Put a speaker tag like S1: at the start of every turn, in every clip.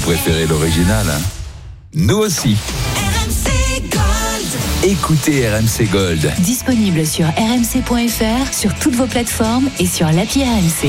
S1: préférez l'original, hein? Nous aussi. Écoutez RMC Gold.
S2: Disponible sur rmc.fr, sur toutes vos plateformes et sur l'appli RMC.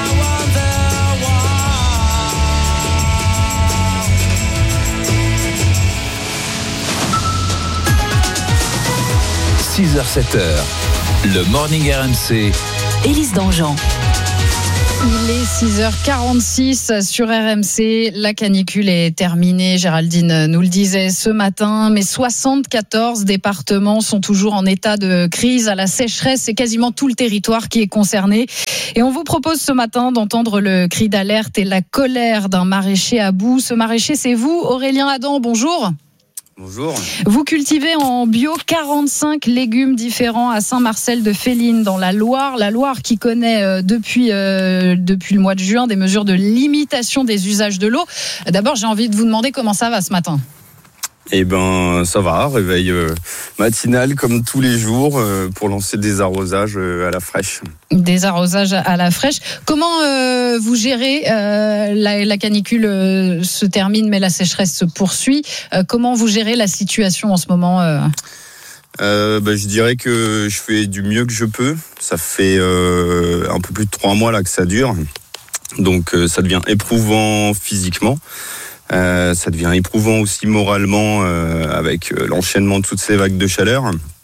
S1: – 6h-7h, le Morning RMC.
S2: Élise Dangean.
S3: Il est 6h46 sur RMC. La canicule est terminée. Géraldine nous le disait ce matin. Mais 74 départements sont toujours en état de crise à la sécheresse. C'est quasiment tout le territoire qui est concerné. Et on vous propose ce matin d'entendre le cri d'alerte et la colère d'un maraîcher à bout. Ce maraîcher, c'est vous, Aurélien Adam. Bonjour.
S4: Bonjour.
S3: Vous cultivez en bio 45 légumes différents à Saint-Marcel-de-Féline dans la Loire. La Loire qui connaît depuis le mois de juin des mesures de limitation des usages de l'eau. D'abord, j'ai envie de vous demander comment ça va ce matin.
S4: Eh ben, ça va, réveil matinal comme tous les jours pour lancer des arrosages à la fraîche.
S3: Des arrosages à la fraîche. Comment vous gérez la canicule se termine mais la sécheresse se poursuit. Comment vous gérez la situation en ce moment
S4: Je dirais que je fais du mieux que je peux. Ça fait un peu plus de 3 mois là que ça dure. Donc ça devient éprouvant physiquement. Ça devient éprouvant aussi moralement avec l'enchaînement de toutes ces vagues de chaleur.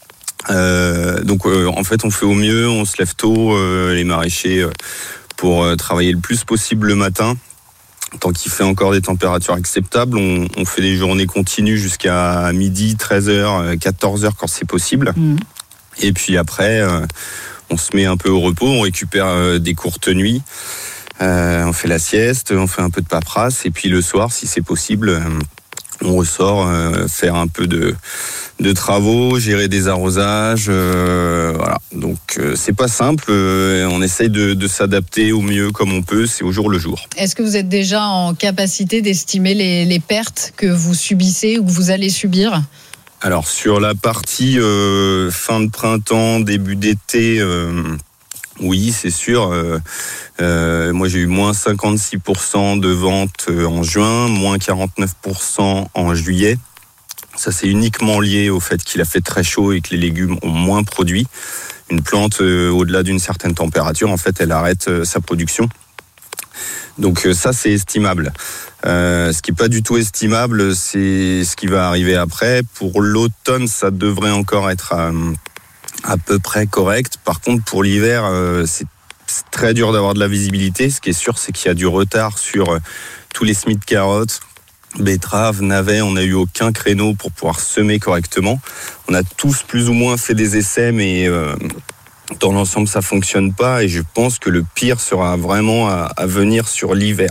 S4: En fait, on fait au mieux, on se lève tôt, les maraîchers, pour travailler le plus possible le matin. Tant qu'il fait encore des températures acceptables, on fait des journées continues jusqu'à midi, 13h, 14h quand c'est possible. Et puis après, on se met un peu au repos, on récupère des courtes nuits. On fait la sieste, on fait un peu de paperasse et puis le soir, si c'est possible, on ressort faire un peu de travaux, gérer des arrosages, voilà. Donc c'est pas simple, on essaye de s'adapter au mieux comme on peut, c'est au jour le jour.
S3: Est-ce que vous êtes déjà en capacité d'estimer les pertes que vous subissez ou que vous allez subir ?
S4: Alors sur la partie fin de printemps, début d'été, oui, c'est sûr. Moi, j'ai eu moins 56% de ventes en juin, moins 49% en juillet. Ça, c'est uniquement lié au fait qu'il a fait très chaud et que les légumes ont moins produit. Une plante, au-delà d'une certaine température, en fait, elle arrête sa production. Donc ça, c'est estimable. Ce qui n'est pas du tout estimable, c'est ce qui va arriver après. Pour l'automne, ça devrait encore être à peu près correct. Par contre, pour l'hiver, c'est très dur d'avoir de la visibilité. Ce qui est sûr, c'est qu'il y a du retard sur tous les semis de carottes, betteraves, navets. On n'a eu aucun créneau pour pouvoir semer correctement. On a tous plus ou moins fait des essais, mais dans l'ensemble, ça fonctionne pas. Et je pense que le pire sera vraiment à venir sur l'hiver.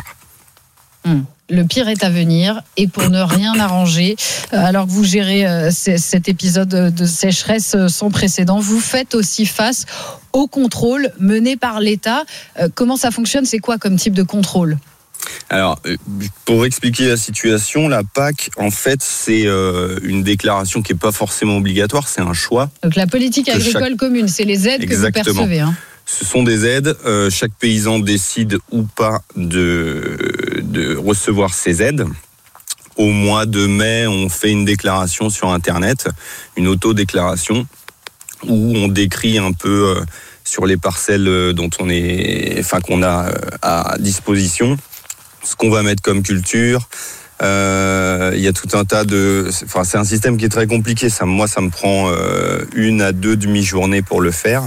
S3: Le pire est à venir et pour ne rien arranger, alors que vous gérez cet épisode de sécheresse sans précédent, vous faites aussi face au contrôle mené par l'État. Comment ça fonctionne ? C'est quoi comme type de contrôle ?
S4: Alors, pour expliquer la situation, la PAC, en fait, c'est une déclaration qui n'est pas forcément obligatoire, c'est un choix.
S3: Donc la politique agricole commune, c'est les aides que vous percevez.
S4: Ce sont des aides. Chaque paysan décide ou pas de recevoir ces aides. Au mois de mai, on fait une déclaration sur Internet, une autodéclaration, où on décrit un peu sur les parcelles qu'on a à disposition, ce qu'on va mettre comme culture. Il y a tout un tas c'est un système qui est très compliqué. Moi, ça me prend 1 à 2 demi-journées pour le faire.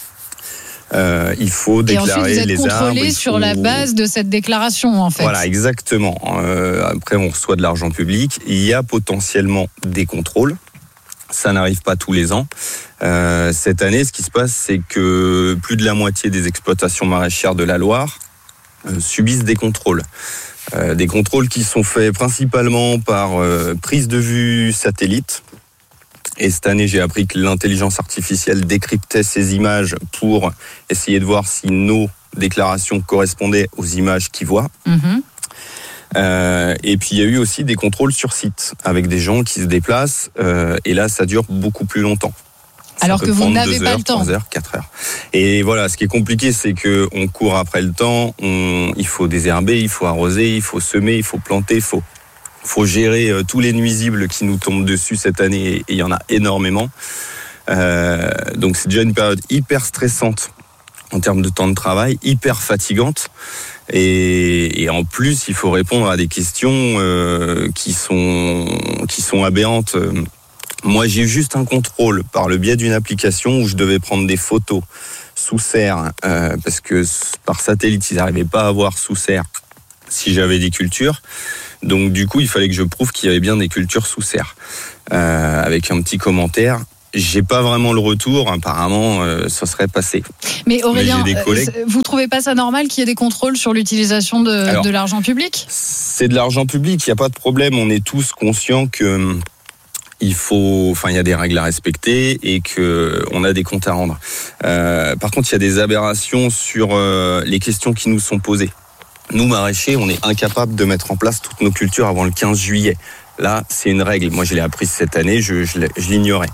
S4: Il faut déclarer les arbres. Et ensuite, vous êtes contrôlé
S3: sur la base de cette déclaration, en fait.
S4: Voilà, exactement. Après, on reçoit de l'argent public. Il y a potentiellement des contrôles. Ça n'arrive pas tous les ans. Cette année, ce qui se passe, c'est que plus de la moitié des exploitations maraîchères de la Loire subissent des contrôles. Des contrôles qui sont faits principalement par prise de vue satellite. Et cette année, j'ai appris que l'intelligence artificielle décryptait ces images pour essayer de voir si nos déclarations correspondaient aux images qu'ils voient. Et puis, il y a eu aussi des contrôles sur site, avec des gens qui se déplacent. Et là, ça dure beaucoup plus longtemps.
S3: Alors que vous n'avez pas le temps.
S4: 3 heures, 4 heures. Et voilà, ce qui est compliqué, c'est que on court après le temps. Il faut désherber, il faut arroser, il faut semer, il faut planter, il faut gérer tous les nuisibles qui nous tombent dessus cette année, et il y en a énormément. Donc c'est déjà une période hyper stressante en termes de temps de travail, hyper fatigante, et en plus il faut répondre à des questions qui sont aberrantes. Moi j'ai eu juste un contrôle par le biais d'une application où je devais prendre des photos sous serre, parce que par satellite ils n'arrivaient pas à voir sous serre si j'avais des cultures. Donc du coup il fallait que je prouve qu'il y avait bien des cultures sous serre, avec un petit commentaire. J'ai pas vraiment le retour, apparemment ça serait passé.
S3: Mais Aurélien,
S4: j'ai des collègues...
S3: vous trouvez pas ça normal qu'il y ait des contrôles sur l'utilisation de l'argent public ?
S4: C'est de l'argent public, il n'y a pas de problème, on est tous conscients que il y a des règles à respecter et que on a des comptes à rendre. Par contre, il y a des aberrations sur les questions qui nous sont posées. Nous, maraîchers, on est incapables de mettre en place toutes nos cultures avant le 15 juillet. Là, c'est une règle. Moi, je l'ai apprise cette année, je l'ignorais.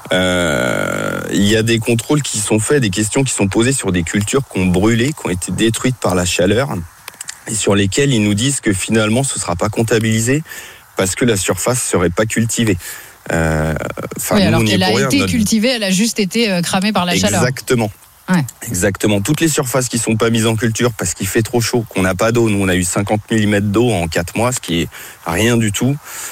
S4: Il y a des contrôles qui sont faits, des questions qui sont posées sur des cultures qui ont brûlé, qui ont été détruites par la chaleur, et sur lesquelles ils nous disent que finalement, ce ne sera pas comptabilisé parce que la surface ne serait pas cultivée.
S3: Oui, alors qu'elle a été cultivée, elle a juste été cramée par la chaleur.
S4: Exactement. Ouais. Exactement. Toutes les surfaces qui sont pas mises en culture parce qu'il fait trop chaud, qu'on n'a pas d'eau. Nous, on a eu 50 mm d'eau en 4 mois, ce qui est rien du tout.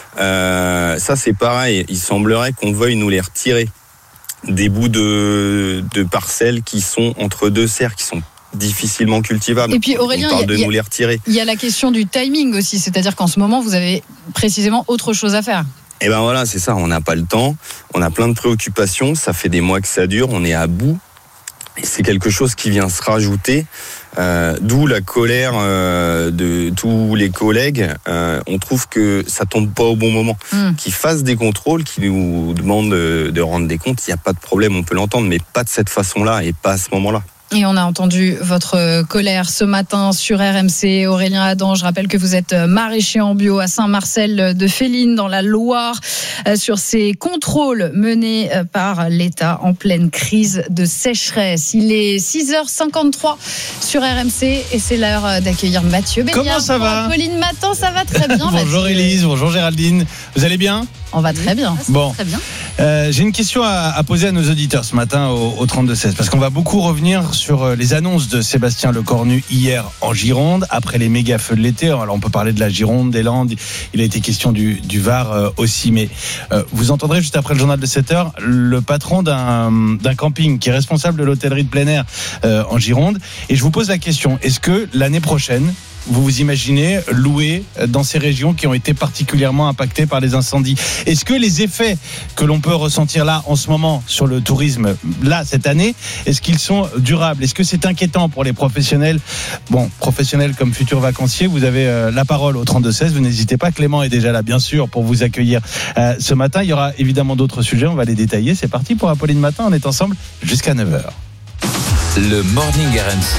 S4: Ça, c'est pareil. Il semblerait qu'on veuille nous les retirer. Des bouts de parcelles qui sont entre deux serres, qui sont difficilement cultivables.
S3: Et puis Aurélien,
S4: nous les retirer.
S3: Il y a la question du timing aussi. C'est-à-dire qu'en ce moment, vous avez précisément autre chose à faire.
S4: Et ben voilà, c'est ça. On n'a pas le temps. On a plein de préoccupations. Ça fait des mois que ça dure. On est à bout. Et c'est quelque chose qui vient se rajouter, d'où la colère de tous les collègues. On trouve que ça tombe pas au bon moment. Qu'ils fassent des contrôles, qu'ils nous demandent de rendre des comptes, il n'y a pas de problème, on peut l'entendre, mais pas de cette façon-là et pas à ce moment-là.
S3: Et on a entendu votre colère ce matin sur RMC. Aurélien Adam, je rappelle que vous êtes maraîcher en bio à Saint-Marcel de Féline dans la Loire, sur ces contrôles menés par l'État en pleine crise de sécheresse. Il est 6h53 sur RMC et c'est l'heure d'accueillir Mathieu Béliard.
S5: Comment ça va ?
S3: Pauline Matin, ça va très bien.
S5: Bonjour
S3: Mathieu.
S5: Élise, bonjour Géraldine. Vous allez bien ?
S3: On va très bien.
S5: Bon,
S3: très bien.
S5: J'ai une question à poser à nos auditeurs ce matin au 32-16, parce qu'on va beaucoup revenir sur les annonces de Sébastien Lecornu hier en Gironde, après les méga feux de l'été. Alors on peut parler de la Gironde, des Landes, il a été question du Var aussi, mais vous entendrez juste après le journal de 7h le patron d'un camping qui est responsable de l'hôtellerie de plein air en Gironde, et je vous pose la question, est-ce que l'année prochaine vous vous imaginez louer dans ces régions qui ont été particulièrement impactées par les incendies? Est-ce que les effets que l'on peut ressentir là en ce moment sur le tourisme, là cette année, est-ce qu'ils sont durables? Est-ce que c'est inquiétant pour les professionnels? Bon, professionnels comme futurs vacanciers, vous avez la parole au 32-16. Vous n'hésitez pas, Clément est déjà là bien sûr pour vous accueillir ce matin. Il y aura évidemment d'autres sujets, on va les détailler. C'est parti pour Apolline Matin, on est ensemble jusqu'à 9h.
S1: Le Morning RMC.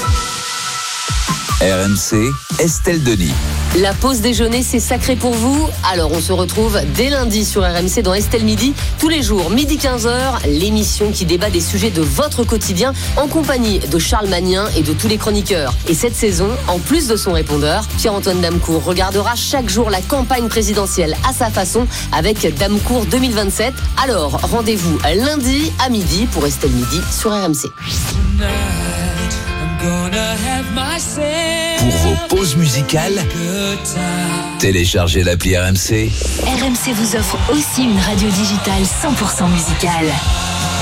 S1: RMC, Estelle Denis.
S6: La pause déjeuner, c'est sacré pour vous. Alors on se retrouve dès lundi sur RMC dans Estelle Midi. Tous les jours, midi 15h, l'émission qui débat des sujets de votre quotidien en compagnie de Charles Magnin et de tous les chroniqueurs. Et cette saison, en plus de son répondeur, Pierre-Antoine Damecourt regardera chaque jour la campagne présidentielle à sa façon avec Damecourt 2027. Alors rendez-vous lundi à midi pour Estelle Midi sur RMC.
S1: Pour vos pauses musicales, téléchargez l'appli RMC.
S2: RMC vous offre aussi une radio digitale 100% musicale.